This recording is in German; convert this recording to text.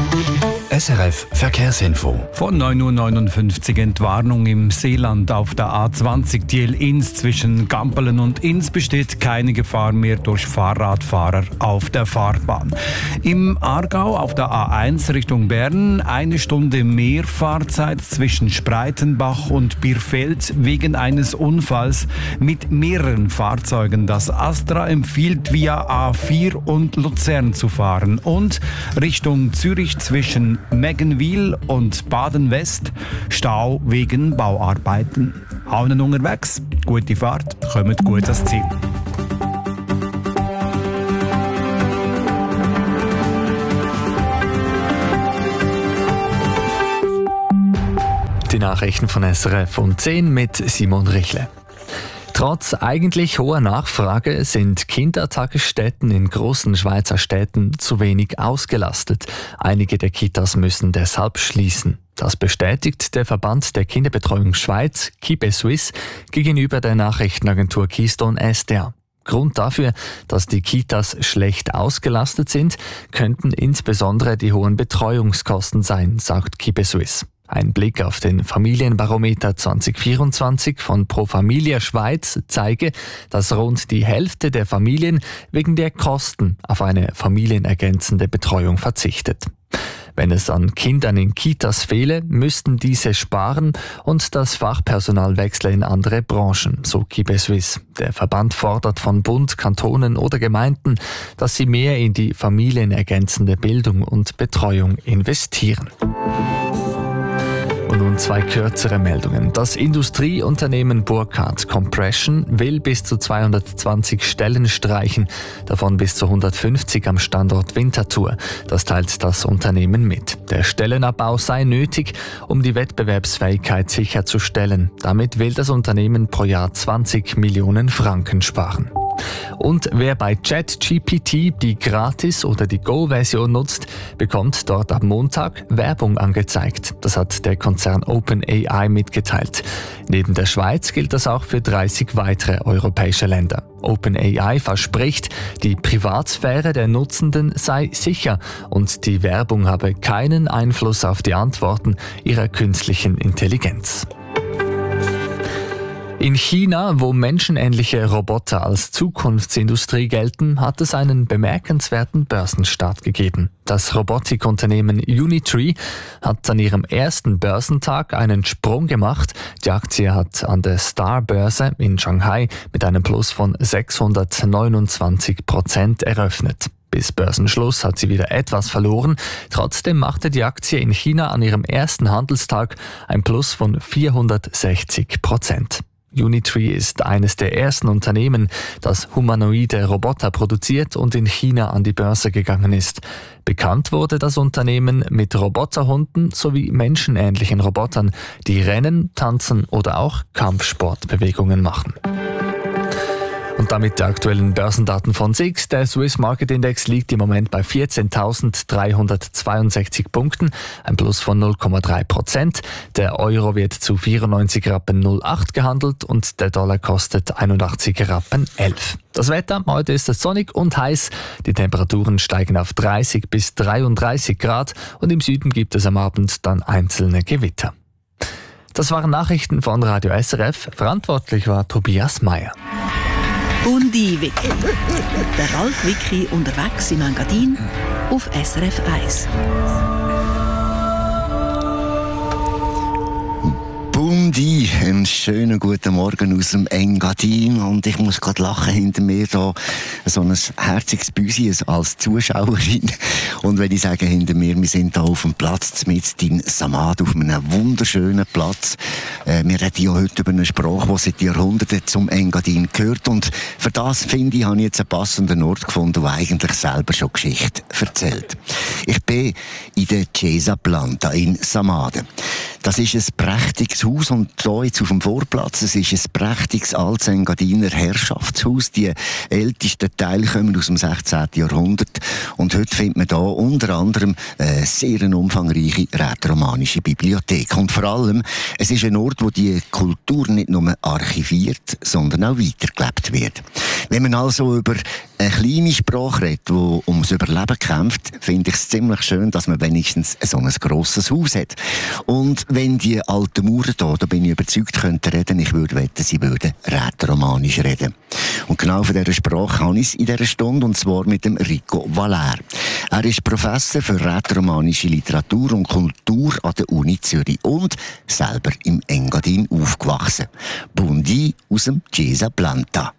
SRF Verkehrsinfo. Von 9.59 Uhr Entwarnung im Seeland auf der A20 Diel-Ins zwischen Gampelen und Ins besteht keine Gefahr mehr durch Fahrradfahrer auf der Fahrbahn. Im Aargau auf der A1 Richtung Bern 1 Stunde mehr Fahrzeit zwischen Spreitenbach und Bierfeld wegen eines Unfalls mit mehreren Fahrzeugen. Das Astra empfiehlt via A4 und Luzern zu fahren und Richtung Zürich zwischen Meggenwil und Baden-West Stau wegen Bauarbeiten. Allen unterwegs, gute Fahrt, kommt gut ans Ziel. Die Nachrichten von SRF um 10 mit Simon Richle. Trotz eigentlich hoher Nachfrage sind Kindertagesstätten in großen Schweizer Städten zu wenig ausgelastet. Einige der Kitas müssen deshalb schließen. Das bestätigt der Verband der Kinderbetreuung Schweiz, KiBe-Suisse, gegenüber der Nachrichtenagentur Keystone SDA. Grund dafür, dass die Kitas schlecht ausgelastet sind, könnten insbesondere die hohen Betreuungskosten sein, sagt KiBe-Suisse. Ein Blick auf den Familienbarometer 2024 von Pro Familia Schweiz zeige, dass rund die Hälfte der Familien wegen der Kosten auf eine familienergänzende Betreuung verzichtet. Wenn es an Kindern in Kitas fehle, müssten diese sparen und das Fachpersonal wechsle in andere Branchen, so KiBe-Suisse. Der Verband fordert von Bund, Kantonen oder Gemeinden, dass sie mehr in die familienergänzende Bildung und Betreuung investieren. Und nun 2 kürzere Meldungen. Das Industrieunternehmen Burkhardt Compression will bis zu 220 Stellen streichen, davon bis zu 150 am Standort Winterthur. Das teilt das Unternehmen mit. Der Stellenabbau sei nötig, um die Wettbewerbsfähigkeit sicherzustellen. Damit will das Unternehmen pro Jahr 20 Millionen Franken sparen. Und wer bei ChatGPT die Gratis- oder die Go-Version nutzt, bekommt dort ab Montag Werbung angezeigt. Das hat der Konzern OpenAI mitgeteilt. Neben der Schweiz gilt das auch für 30 weitere europäische Länder. OpenAI verspricht, die Privatsphäre der Nutzenden sei sicher und die Werbung habe keinen Einfluss auf die Antworten ihrer künstlichen Intelligenz. In China, wo menschenähnliche Roboter als Zukunftsindustrie gelten, hat es einen bemerkenswerten Börsenstart gegeben. Das Robotikunternehmen Unitree hat an ihrem ersten Börsentag einen Sprung gemacht. Die Aktie hat an der Star-Börse in Shanghai mit einem Plus von 629% eröffnet. Bis Börsenschluss hat sie wieder etwas verloren. Trotzdem machte die Aktie in China an ihrem ersten Handelstag ein Plus von 460%. Unitree ist eines der ersten Unternehmen, das humanoide Roboter produziert und in China an die Börse gegangen ist. Bekannt wurde das Unternehmen mit Roboterhunden sowie menschenähnlichen Robotern, die rennen, tanzen oder auch Kampfsportbewegungen machen. Und damit die aktuellen Börsendaten von SIX. Der Swiss Market Index liegt im Moment bei 14.362 Punkten, ein Plus von 0,3%. Der Euro wird zu 94,08 Rappen gehandelt und der Dollar kostet 81,11 Rappen. Das Wetter, heute ist es sonnig und heiß. Die Temperaturen steigen auf 30 bis 33 Grad und im Süden gibt es am Abend dann einzelne Gewitter. Das waren Nachrichten von Radio SRF. Verantwortlich war Tobias Meyer. Bundi-Wiki. Der Ralf Wiki unterwegs im Engadin auf SRF 1. Bundi, einen schönen guten Morgen aus dem Engadin und ich muss gerade lachen, hinter mir da so ein herziges Büsi als Zuschauerin und wenn ich sage hinter mir, wir sind da auf dem Platz mit in Samad, auf einem wunderschönen Platz. Wir reden ja heute über eine Sprache, die seit Jahrhunderten zum Engadin gehört und für das, finde ich, habe ich jetzt einen passenden Ort gefunden, der eigentlich selber schon Geschichte erzählt. Ich bin in der Chiesa Planta in Samad. Das ist ein prächtiges Haus und hier jetzt auf dem Vorplatz, es ist ein prächtiges altes Engadiner Herrschaftshaus. Die ältesten Teile kommen aus dem 16. Jahrhundert und heute findet man hier unter anderem eine sehr umfangreiche rätoromanische Bibliothek. Und vor allem, es ist ein Ort, wo die Kultur nicht nur archiviert, sondern auch weitergelebt wird. Wenn man also über eine kleine Sprache redet, die ums Überleben kämpft, finde ich es ziemlich schön, dass man wenigstens so ein grosses Haus hat. Und wenn die alten Mauern da bin ich überzeugt, könnten reden, ich würde wetten, sie würden rätoromanisch reden. Und genau von dieser Sprache habe ich es in dieser Stunde, und zwar mit dem Rico Valer. Er ist Professor für rätoromanische Literatur und Kultur an der Uni Zürich und selber im Engadin aufgewachsen. Bundi aus dem Chiesa Planta.